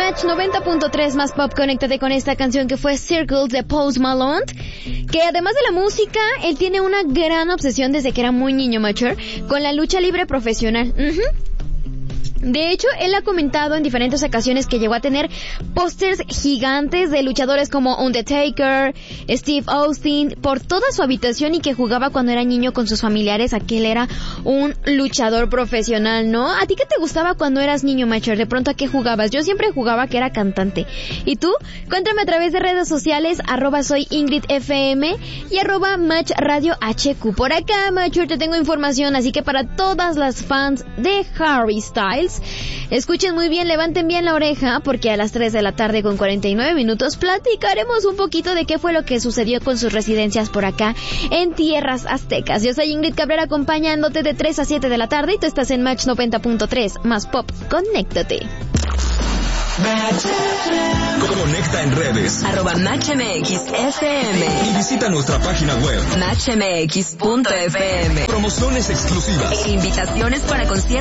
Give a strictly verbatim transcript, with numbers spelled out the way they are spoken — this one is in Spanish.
Match noventa punto tres más pop, conéctate con esta canción que fue Circles de Post Malone, que además de la música, él tiene una gran obsesión desde que era muy niño mature con la lucha libre profesional. Uh-huh. De hecho, él ha comentado en diferentes ocasiones que llegó a tener pósters gigantes de luchadores como Undertaker, Steve Austin, por toda su habitación, y que jugaba cuando era niño con sus familiares a que él era un luchador profesional, ¿no? ¿A ti qué te gustaba cuando eras niño mayor? ¿De pronto a qué jugabas? Yo siempre jugaba que era cantante. ¿Y tú? Cuéntame a través de redes sociales, arroba soy Ingrid F M y arroba Match Radio H Q. Por acá, Mature, te tengo información, así que para todas las fans de Harry Styles, escuchen muy bien, levanten bien la oreja, porque a las tres de la tarde con cuarenta y nueve minutos platicaremos un poquito de qué fue lo que sucedió con sus residencias por acá en tierras aztecas. Yo soy Ingrid Cabrera, acompañándote de tres a siete de la tarde, y tú estás en Match noventa punto tres más pop. Conéctate. Conecta en redes arroba Match M X F M y visita nuestra página web match m x punto f m. Promociones exclusivas E invitaciones para conciertos